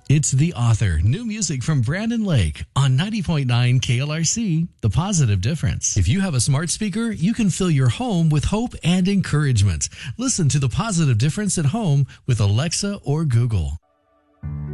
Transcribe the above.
It's The Author, new music from Brandon Lake on 90.9 KLRC, The Positive Difference. If you have a smart speaker, you can fill your home with hope and encouragement. Listen to The Positive Difference at home with Alexa or Google.